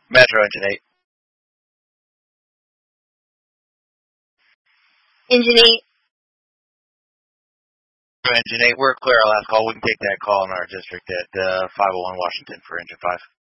Metro Engine 8. Engine 8. Engine 8, we're clear our last call. We can take that call in our district at 501 Washington for Engine 5.